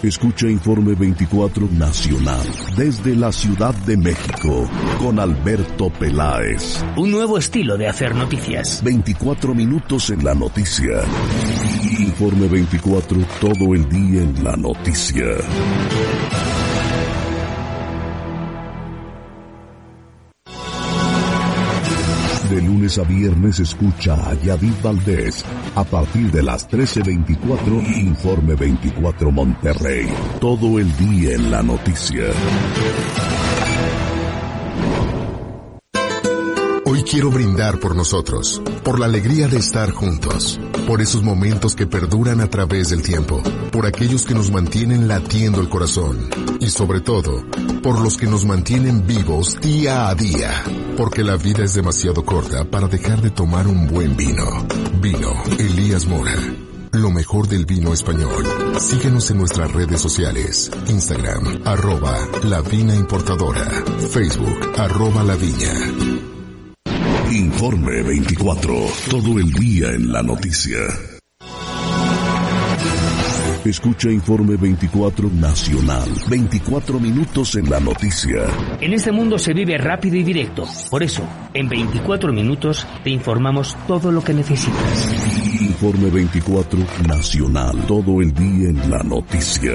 Escucha Informe 24 Nacional desde la Ciudad de México con Alberto Peláez. Un nuevo estilo de hacer noticias. 24 minutos en la noticia. Informe 24, todo el día en la noticia. De lunes a viernes escucha a Yadid Valdés a partir de las 13:24, Informe 24 Monterrey. Todo el día en la noticia. Hoy quiero brindar por nosotros, por la alegría de estar juntos, por esos momentos que perduran a través del tiempo, por aquellos que nos mantienen latiendo el corazón y sobre todo, por los que nos mantienen vivos día a día, porque la vida es demasiado corta para dejar de tomar un buen vino. Vino Elías Mora. Lo mejor del vino español. Síguenos en nuestras redes sociales. Instagram, @lavinaimportadora. Facebook, @laviña. Informe 24, todo el día en la noticia. Escucha Informe 24 Nacional, 24 minutos en la noticia. En este mundo se vive rápido y directo. Por eso, en 24 minutos te informamos todo lo que necesitas. Informe 24 Nacional, todo el día en la noticia.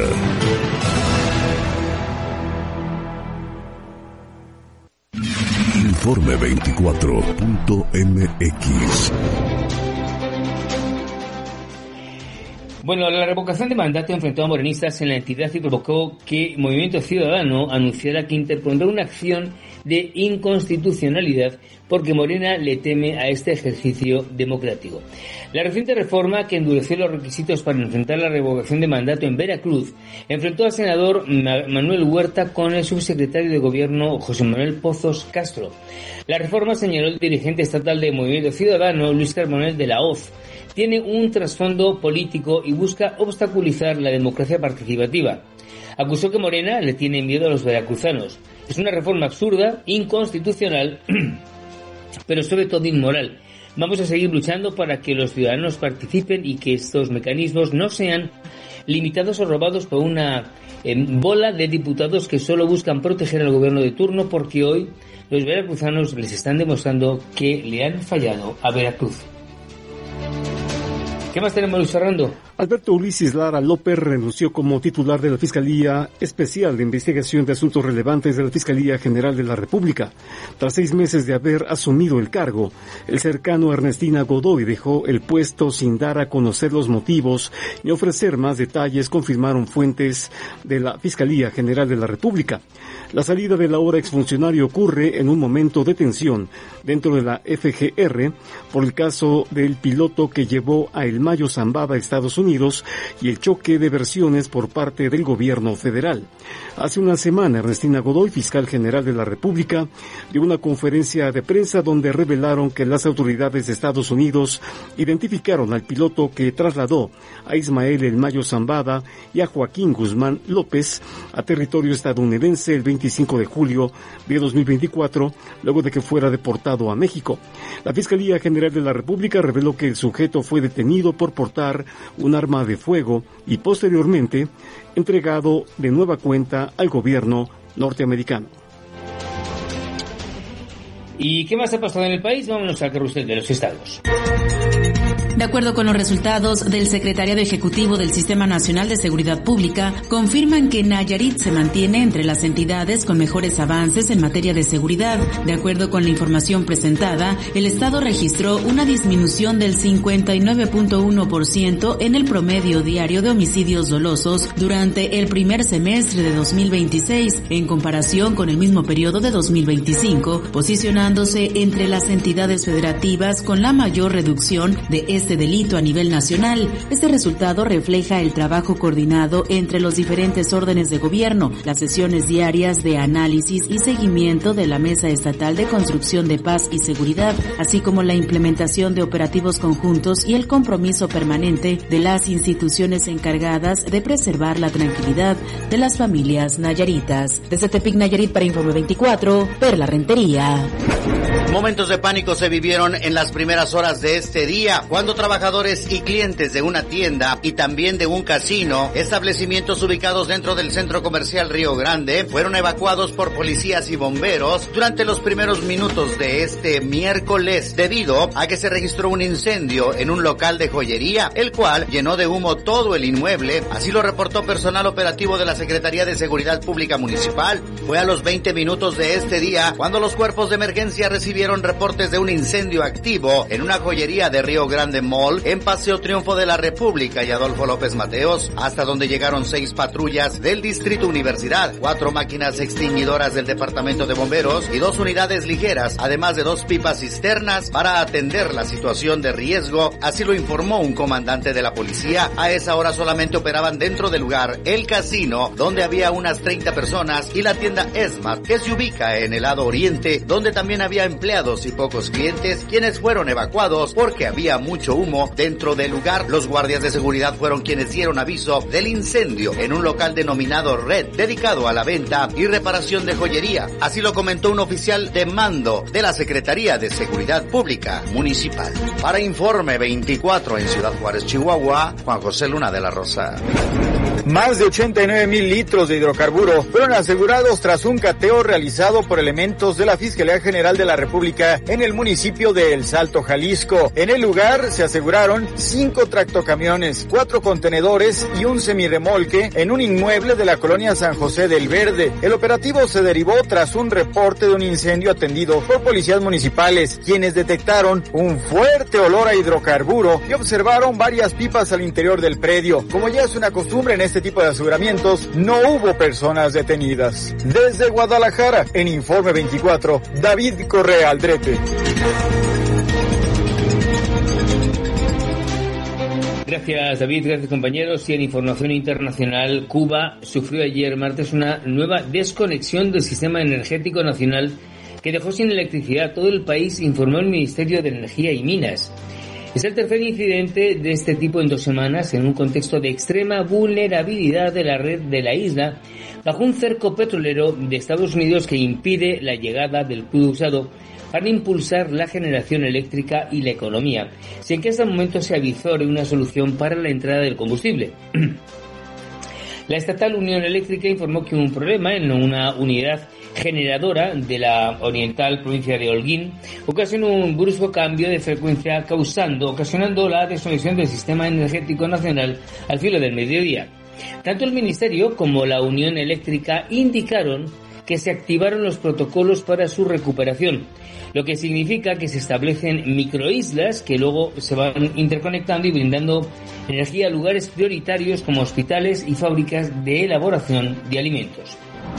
Informe 24.mx. Bueno, la revocación de mandato enfrentó a morenistas en la entidad y provocó que Movimiento Ciudadano anunciara que interpondrá una acción de inconstitucionalidad porque Morena le teme a este ejercicio democrático. La reciente reforma que endureció los requisitos para enfrentar la revocación de mandato en Veracruz enfrentó al senador Manuel Huerta con el subsecretario de Gobierno José Manuel Pozos Castro. La reforma, señaló el dirigente estatal de Movimiento Ciudadano, Luis Carbonell de la Hoz, tiene un trasfondo político y busca obstaculizar la democracia participativa. Acusó que Morena le tiene miedo a los veracruzanos. Es una reforma absurda, inconstitucional, pero sobre todo inmoral. Vamos a seguir luchando para que los ciudadanos participen y que estos mecanismos no sean limitados o robados por una bola de diputados que solo buscan proteger al gobierno de turno, porque hoy los veracruzanos les están demostrando que le han fallado a Veracruz. ¿Qué más tenemos, Luis Fernando? Alberto Ulises Lara López renunció como titular de la Fiscalía Especial de Investigación de Asuntos Relevantes de la Fiscalía General de la República. Tras 6 meses de haber asumido el cargo, el cercano a Ernestina Godoy dejó el puesto sin dar a conocer los motivos ni ofrecer más detalles, confirmaron fuentes de la Fiscalía General de la República. La salida del ahora exfuncionario ocurre en un momento de tensión dentro de la FGR por el caso del piloto que llevó a El Mayo Zambada a Estados Unidos y el choque de versiones por parte del gobierno federal. Hace una semana, Ernestina Godoy, fiscal general de la República, dio una conferencia de prensa donde revelaron que las autoridades de Estados Unidos identificaron al piloto que trasladó a Ismael El Mayo Zambada y a Joaquín Guzmán López a territorio estadounidense el 25 de julio de 2024, luego de que fuera deportado a México. La Fiscalía General de la República reveló que el sujeto fue detenido por portar un arma de fuego y posteriormente entregado de nueva cuenta al gobierno norteamericano. ¿Y qué más ha pasado en el país? Vámonos al carrusel de los estados. De acuerdo con los resultados del Secretariado Ejecutivo del Sistema Nacional de Seguridad Pública, confirman que Nayarit se mantiene entre las entidades con mejores avances en materia de seguridad. De acuerdo con la información presentada, el estado registró una disminución del 59.1% en el promedio diario de homicidios dolosos durante el primer semestre de 2026, en comparación con el mismo periodo de 2025, posicionándose entre las entidades federativas con la mayor reducción de este delito a nivel nacional. Este resultado refleja el trabajo coordinado entre los diferentes órdenes de gobierno, las sesiones diarias de análisis y seguimiento de la Mesa Estatal de Construcción de Paz y Seguridad, así como la implementación de operativos conjuntos y el compromiso permanente de las instituciones encargadas de preservar la tranquilidad de las familias nayaritas. Desde Tepic, Nayarit, para Informe 24, Perla Rentería. Momentos de pánico se vivieron en las primeras horas de este día, cuando trabajadores y clientes de una tienda y también de un casino, establecimientos ubicados dentro del centro comercial Río Grande, fueron evacuados por policías y bomberos durante los primeros minutos de este miércoles, debido a que se registró un incendio en un local de joyería, el cual llenó de humo todo el inmueble. Así lo reportó personal operativo de la Secretaría de Seguridad Pública Municipal. Fue a los 20 minutos de este día cuando los cuerpos de emergencia recibieron reportes de un incendio activo en una joyería de Río Grande Mall en Paseo Triunfo de la República y Adolfo López Mateos, hasta donde llegaron 6 patrullas del Distrito Universidad, 4 máquinas extinguidoras del Departamento de Bomberos y 2 unidades ligeras, además de 2 pipas cisternas para atender la situación de riesgo. Así lo informó un comandante de la policía. A esa hora solamente operaban dentro del lugar el casino, donde había unas 30 personas, y la tienda Esmart, que se ubica en el lado oriente, donde también había empleados y pocos clientes, quienes fueron evacuados porque había mucho humo dentro del lugar. Los guardias de seguridad fueron quienes dieron aviso del incendio en un local denominado Red, dedicado a la venta y reparación de joyería. Así lo comentó un oficial de mando de la Secretaría de Seguridad Pública Municipal. Para Informe 24 en Ciudad Juárez, Chihuahua, Juan José Luna de la Rosa. Más de 89,000 litros de hidrocarburo fueron asegurados tras un cateo realizado por elementos de la Fiscalía General de la República en el municipio de El Salto, Jalisco. En el lugar se aseguraron 5 tractocamiones, 4 contenedores y un semirremolque en un inmueble de la colonia San José del Verde. El operativo se derivó tras un reporte de un incendio atendido por policías municipales, quienes detectaron un fuerte olor a hidrocarburo y observaron varias pipas al interior del predio. Como ya es una costumbre en este tipo de aseguramientos, no hubo personas detenidas. Desde Guadalajara, en Informe 24, David Correa Aldrete. Gracias, David. Gracias, compañeros. Y en información internacional, Cuba sufrió ayer martes una nueva desconexión del sistema energético nacional que dejó sin electricidad a todo el país, informó el Ministerio de Energía y Minas. Es el tercer incidente de este tipo en 2 semanas, en un contexto de extrema vulnerabilidad de la red de la isla, bajo un cerco petrolero de Estados Unidos que impide la llegada del crudo usado para impulsar la generación eléctrica y la economía, sin que hasta el momento se avizore una solución para la entrada del combustible. La estatal Unión Eléctrica informó que hubo un problema en una unidad generadora de la oriental provincia de Holguín ocasionó un brusco cambio de frecuencia ocasionando la desconexión del sistema energético nacional al filo del mediodía. Tanto el Ministerio como la Unión Eléctrica indicaron que se activaron los protocolos para su recuperación, lo que significa que se establecen microislas que luego se van interconectando y brindando energía a lugares prioritarios como hospitales y fábricas de elaboración de alimentos.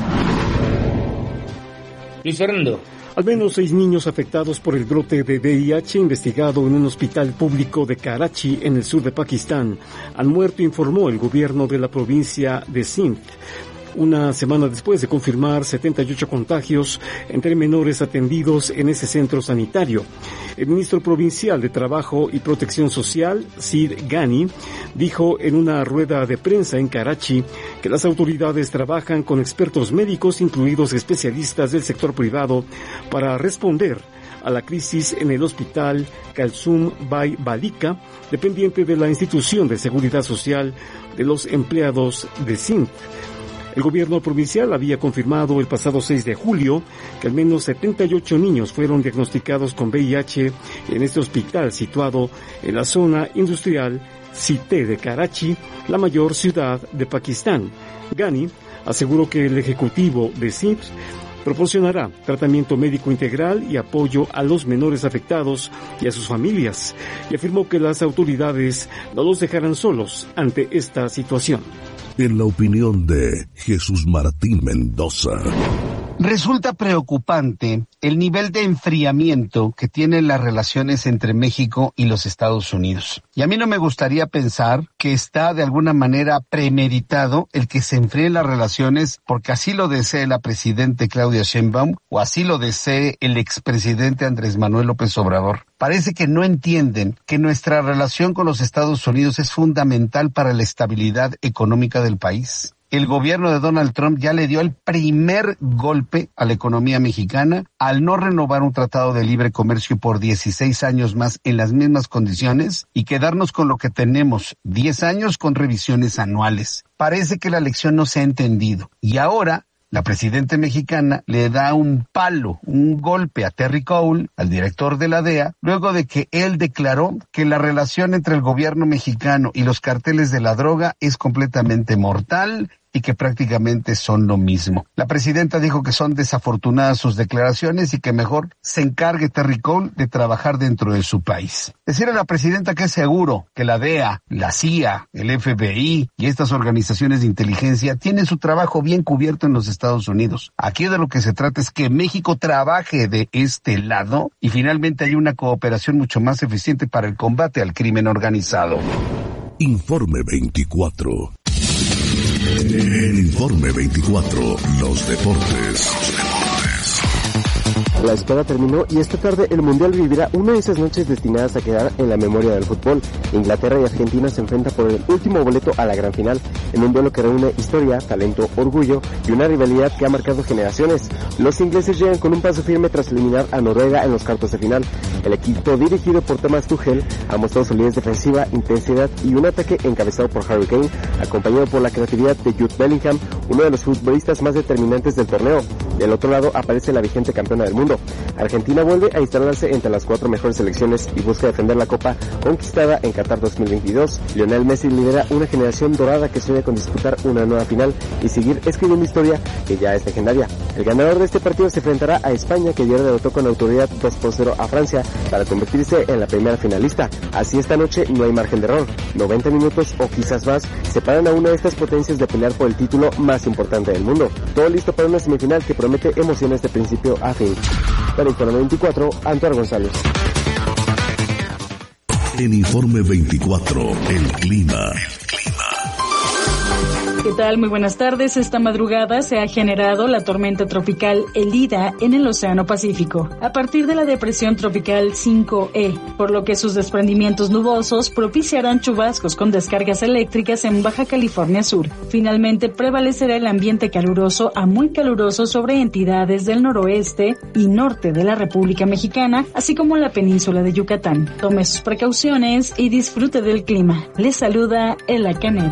Luis Fernando. Al menos 6 niños afectados por el brote de VIH investigado en un hospital público de Karachi, en el sur de Pakistán, han muerto, informó el gobierno de la provincia de Sindh. Una semana después de confirmar 78 contagios entre menores atendidos en ese centro sanitario. El ministro provincial de Trabajo y Protección Social, Sid Ghani, dijo en una rueda de prensa en Karachi que las autoridades trabajan con expertos médicos, incluidos especialistas del sector privado, para responder a la crisis en el hospital Kalsum Bai Balika, dependiente de la institución de seguridad social de los empleados de Sindh. El gobierno provincial había confirmado el pasado 6 de julio que al menos 78 niños fueron diagnosticados con VIH en este hospital situado en la zona industrial Cité de Karachi, la mayor ciudad de Pakistán. Ghani aseguró que el ejecutivo de Sindh proporcionará tratamiento médico integral y apoyo a los menores afectados y a sus familias, y afirmó que las autoridades no los dejarán solos ante esta situación. En la opinión de Jesús Martín Mendoza. Resulta preocupante el nivel de enfriamiento que tienen las relaciones entre México y los Estados Unidos. Y a mí no me gustaría pensar que está de alguna manera premeditado el que se enfríen las relaciones porque así lo desee la presidenta Claudia Sheinbaum o así lo desee el expresidente Andrés Manuel López Obrador. Parece que no entienden que nuestra relación con los Estados Unidos es fundamental para la estabilidad económica del país. el gobierno de Donald Trump ya le dio el primer golpe a la economía mexicana al no renovar un tratado de libre comercio por 16 años más en las mismas condiciones y quedarnos con lo que tenemos, 10 años con revisiones anuales. Parece que la lección no se ha entendido y ahora la presidenta mexicana le da un palo, un golpe a Terry Cole, al director de la DEA, luego de que él declaró que la relación entre el gobierno mexicano y los carteles de la droga es completamente mortal y que prácticamente son lo mismo. La presidenta dijo que son desafortunadas sus declaraciones y que mejor se encargue Terry Cole de trabajar dentro de su país. Decir a la presidenta que es seguro que la DEA, la CIA, el FBI y estas organizaciones de inteligencia tienen su trabajo bien cubierto en los Estados Unidos. Aquí de lo que se trata es que México trabaje de este lado y finalmente hay una cooperación mucho más eficiente para el combate al crimen organizado. Informe 24. En Informe 24, los deportes. La espera terminó y esta tarde el Mundial vivirá una de esas noches destinadas a quedar en la memoria del fútbol. Inglaterra y Argentina se enfrentan por el último boleto a la gran final, en un duelo que reúne historia, talento, orgullo y una rivalidad que ha marcado generaciones. Los ingleses llegan con un paso firme tras eliminar a Noruega en los cuartos de final. El equipo dirigido por Thomas Tuchel ha mostrado solidez defensiva, intensidad y un ataque encabezado por Harry Kane, acompañado por la creatividad de Jude Bellingham, uno de los futbolistas más determinantes del torneo. Del otro lado aparece la vigente campeona del mundo. Argentina vuelve a instalarse entre las 4 mejores selecciones y busca defender la copa conquistada en Qatar 2022. Lionel Messi lidera una generación dorada que sueña con disputar una nueva final y seguir escribiendo historia que ya es legendaria. El ganador de este partido se enfrentará a España, que ayer derrotó con autoridad 2-0 a Francia para convertirse en la primera finalista. Así esta noche no hay margen de error. 90 minutos o quizás más separan a una de estas potencias de pelear por el título más importante del mundo. Todo listo para una semifinal que promete emociones de principio a fin. Para Informe 24, Antonio González. En Informe 24, el clima. ¿Qué tal? Muy buenas tardes. Esta madrugada se ha generado la tormenta tropical Elida en el Océano Pacífico, a partir de la depresión tropical 5E, por lo que sus desprendimientos nubosos propiciarán chubascos con descargas eléctricas en Baja California Sur. Finalmente prevalecerá el ambiente caluroso a muy caluroso sobre entidades del noroeste y norte de la República Mexicana, así como la península de Yucatán. Tome sus precauciones y disfrute del clima. Les saluda Ela Canel.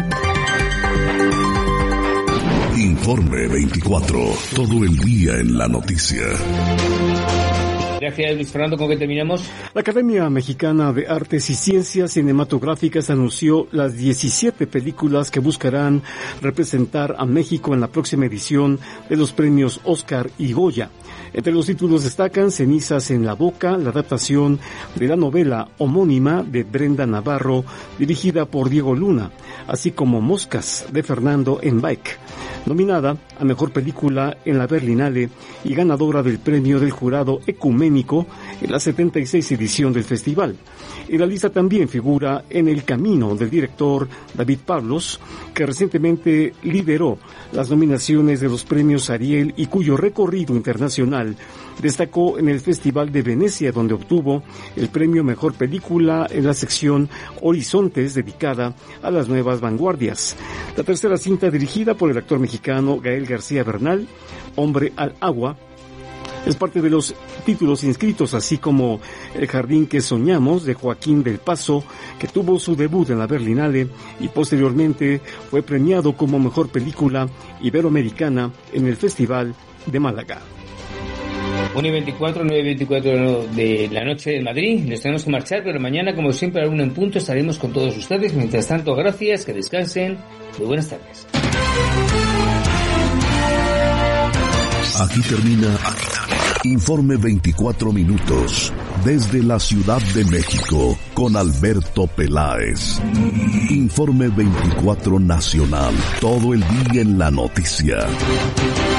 Informe 24, todo el día en la noticia. Gracias, Luis Fernando. ¿Con qué terminamos? La Academia Mexicana de Artes y Ciencias Cinematográficas anunció las 17 películas que buscarán representar a México en la próxima edición de los premios Oscar y Goya. Entre los títulos destacan Cenizas en la Boca, la adaptación de la novela homónima de Brenda Navarro, dirigida por Diego Luna, así como Moscas, de Fernando Embaek, nominada a Mejor Película en la Berlinale y ganadora del premio del jurado ecuménico en la 76 edición del festival. En la lista también figura En el Camino, del director David Pablos, que recientemente lideró las nominaciones de los premios Ariel y cuyo recorrido internacional destacó en el Festival de Venecia, donde obtuvo el premio Mejor Película en la sección Horizontes, dedicada a las nuevas vanguardias. La tercera cinta, dirigida por el actor mexicano Gael García Bernal, Hombre al Agua, es parte de los títulos inscritos, así como El Jardín que Soñamos, de Joaquín del Paso, que tuvo su debut en la Berlinale y posteriormente fue premiado como Mejor Película Iberoamericana en el Festival de Málaga. 1:24, 9:24 de la noche en Madrid. Nos tenemos que marchar, pero mañana, como siempre, a la 1 en punto estaremos con todos ustedes. Mientras tanto, gracias, que descansen. Muy buenas tardes. Aquí termina Informe 24 minutos desde la Ciudad de México con Alberto Peláez. Informe 24 Nacional, todo el día en la noticia.